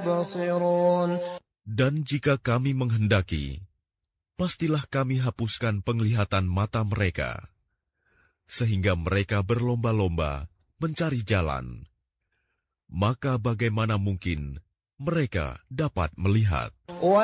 يبصرون. Dan jika kami menghendaki, pastilah kami hapuskan penglihatan mata mereka, sehingga mereka berlomba-lomba mencari jalan. Maka bagaimana mungkin mereka dapat melihat?